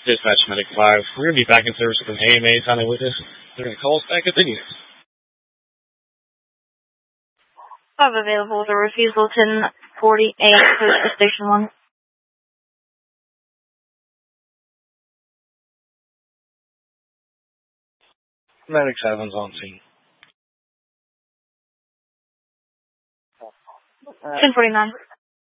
Dispatch Medic 5. We're going to be back in service with an AMA. Signing with us. They're going to call us back at the unit. 5 available to refusal 1048 to Station 1. Medic 7's on scene. 1049.